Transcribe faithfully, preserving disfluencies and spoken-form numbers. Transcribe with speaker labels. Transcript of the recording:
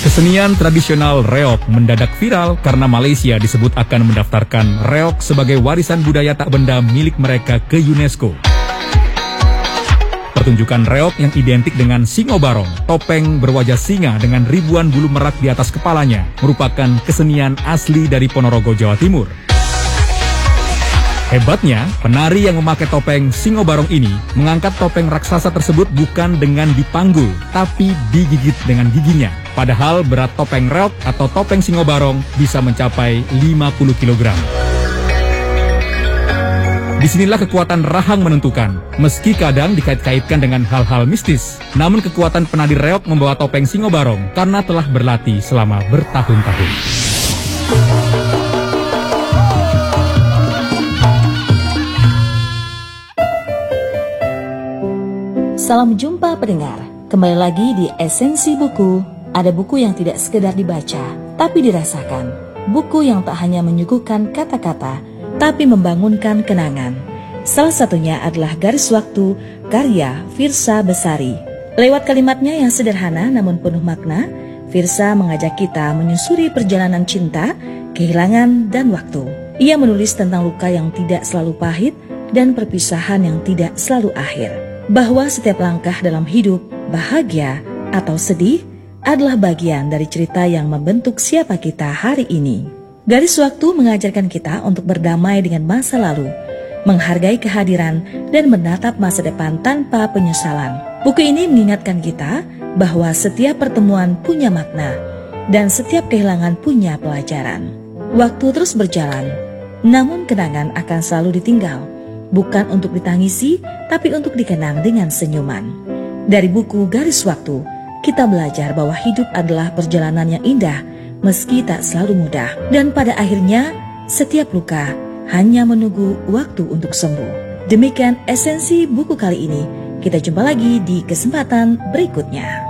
Speaker 1: Kesenian tradisional reog mendadak viral karena Malaysia disebut akan mendaftarkan reog sebagai warisan budaya tak benda milik mereka ke UNESCO. Pertunjukan reog yang identik dengan singo barong, topeng berwajah singa dengan ribuan bulu merak di atas kepalanya, merupakan kesenian asli dari Ponorogo, Jawa Timur. Hebatnya, penari yang memakai topeng singo barong ini mengangkat topeng raksasa tersebut bukan dengan dipanggul, tapi digigit dengan giginya. Padahal berat topeng reog atau topeng singo barong bisa mencapai lima puluh kilogram. Disinilah kekuatan rahang menentukan, meski kadang dikait-kaitkan dengan hal-hal mistis. Namun kekuatan penari reog membawa topeng singo barong karena telah berlatih selama bertahun-tahun.
Speaker 2: Salam jumpa pendengar, kembali lagi di Esensi Buku. Ada buku yang tidak sekedar dibaca, tapi dirasakan. Buku yang tak hanya menyuguhkan kata-kata, tapi membangunkan kenangan. Salah satunya adalah Garis Waktu, karya Firsa Besari. Lewat kalimatnya yang sederhana namun penuh makna, Firsa mengajak kita menyusuri perjalanan cinta, kehilangan, dan waktu. Ia menulis tentang luka yang tidak selalu pahit dan perpisahan yang tidak selalu akhir. Bahwa setiap langkah dalam hidup, bahagia atau sedih, adalah bagian dari cerita yang membentuk siapa kita hari ini. Garis Waktu mengajarkan kita untuk berdamai dengan masa lalu, menghargai kehadiran, dan menatap masa depan tanpa penyesalan. Buku ini mengingatkan kita bahwa setiap pertemuan punya makna, dan setiap kehilangan punya pelajaran. Waktu terus berjalan, namun kenangan akan selalu ditinggal. Bukan untuk ditangisi, tapi untuk dikenang dengan senyuman. Dari buku Garis Waktu, kita belajar bahwa hidup adalah perjalanan yang indah, meski tak selalu mudah. Dan pada akhirnya, setiap luka hanya menunggu waktu untuk sembuh. Demikian esensi buku kali ini. Kita jumpa lagi di kesempatan berikutnya.